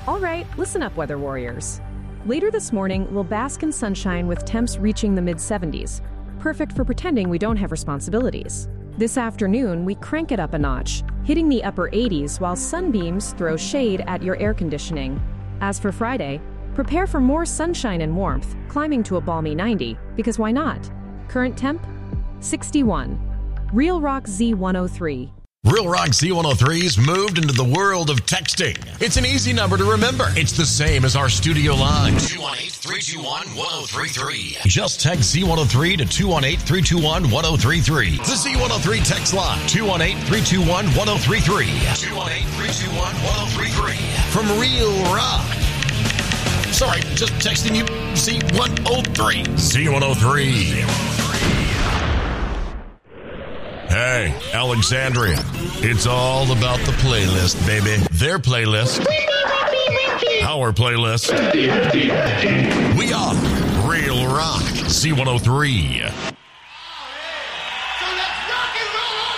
All right, listen up, Weather Warriors. Later this morning, we'll bask in sunshine with temps reaching the mid-70s, perfect for pretending we don't have responsibilities. This afternoon, we crank it up a notch, hitting the upper 80s while sunbeams throw shade at your air conditioning. As for Friday, prepare for more sunshine and warmth, climbing to a balmy 90, because why not? Current temp? 61. Real Rock Z103. Real Rock Z103's moved into the world of texting. It's an easy number to remember. It's the same as our studio line. 218-321-1033. Just text Z103 to 218-321-1033. The Z103 text line. 218-321-1033. 218-321-1033. From Real Rock. Sorry, just texting you Z103. Z103. Hey, Alexandria. It's all about the playlist, baby. Their playlist. Our playlist. We are Real Rock Z103. So let's rock and roll!